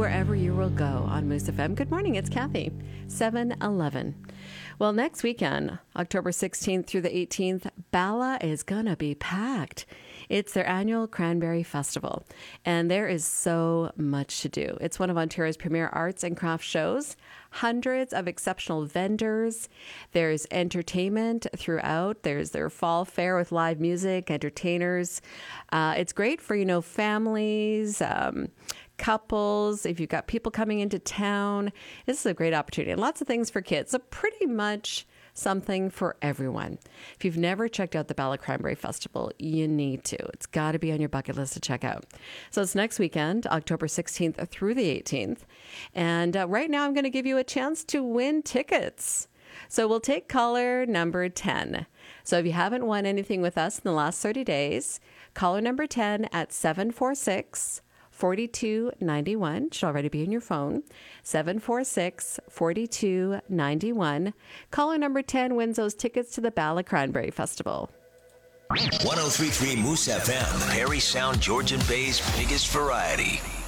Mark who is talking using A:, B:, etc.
A: wherever you will go on Moose FM. Good morning, it's Kathy, 7:11. Well, next weekend, October 16th through the 18th, Bala is going to be packed. It's their annual Cranberry Festival, and there is so much to do. It's one of Ontario's premier arts and crafts shows. Hundreds of exceptional vendors. There's entertainment throughout. There's their fall fair with live music, entertainers. It's great for, families, couples, if you've got people coming into town. This is a great opportunity. And lots of things for kids. So pretty much something for everyone. If you've never checked out the Bala Cranberry Festival, you need to. It's got to be on your bucket list to check out. So it's next weekend, October 16th through the 18th. And right now I'm going to give you a chance to win tickets. So we'll take caller number 10. So if you haven't won anything with us in the last 30 days, caller number 10 at 746-4291 should already be in your phone. 746-4291. Caller number 10 wins those tickets to the Bala Cranberry Festival.
B: 103.3 Moose FM, Parry Sound, Georgian Bay's biggest variety.